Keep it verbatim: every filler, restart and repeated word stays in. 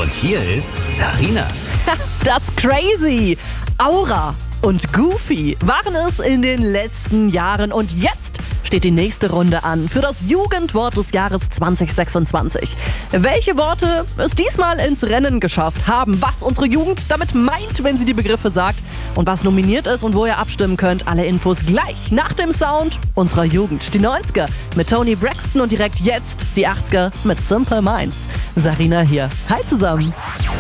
Und hier ist Sarina. That's crazy! Aura und Goofy waren es in den letzten Jahren und jetzt steht die nächste Runde an für das Jugendwort des Jahres zwanzig sechsundzwanzig. Welche Worte es diesmal ins Rennen geschafft haben, was unsere Jugend damit meint, wenn sie die Begriffe sagt und was nominiert ist und wo ihr abstimmen könnt. Alle Infos gleich nach dem Sound unserer Jugend. Die neunziger mit Toni Braxton und direkt jetzt die achtziger mit Simple Minds. Sarina hier. Hi zusammen.